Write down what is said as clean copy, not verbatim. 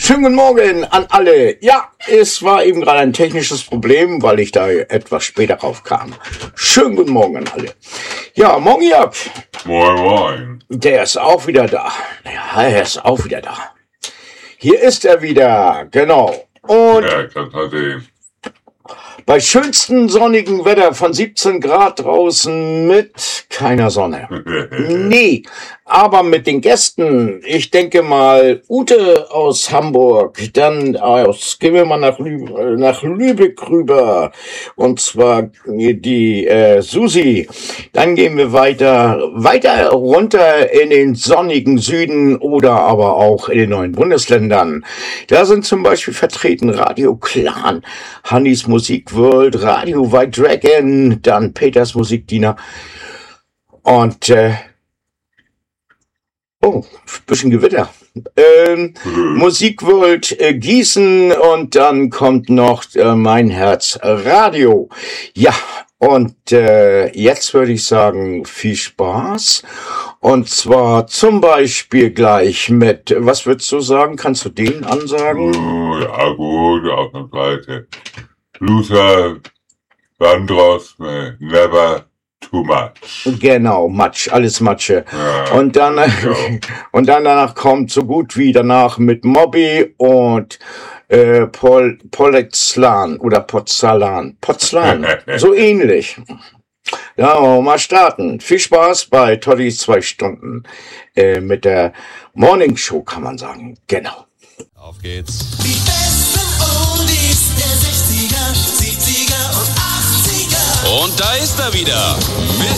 Schönen guten Morgen an alle. Ja, es war eben gerade ein technisches Problem, weil ich da etwas später raufkam. Schönen guten Morgen an alle. Ja, morgen Jörg. Moin, moin. Der ist auch wieder da. Ja, er ist auch wieder da. Hier ist er wieder, genau. Und Ja, kann man sehen. bei schönstem sonnigen Wetter von 17 Grad draußen mit keiner Sonne. Nee, aber mit den Gästen. Ich denke mal, Ute aus Hamburg, dann gehen wir mal nach Lübeck rüber. Und zwar die Susi. Dann gehen wir weiter runter in den sonnigen Süden oder aber auch in den neuen Bundesländern. Da sind zum Beispiel vertreten Radio Clan, Hannis Musikworld, Radio White Dragon, dann Peters Musikdiener und bisschen Gewitter. Musikworld Gießen und dann kommt noch Mein Herz Radio. Ja, und jetzt würde ich sagen, viel Spaß. Und zwar zum Beispiel gleich mit, was würdest du sagen? Kannst du den ansagen? Ja, gut, auf der Seite. Luther Vandross, never too much. Genau, Matsch, alles Matsche. Ja, Und dann, und dann danach kommt so gut wie danach mit Moby und Poletzlan oder Pozzalan, so ähnlich. Ja, wollen wir mal starten. Viel Spaß bei Toddys 2 Stunden mit der Morning Show, kann man sagen. Genau. Auf geht's. Die besten Oldies der 60er, 70er und 80er. Und da ist er wieder.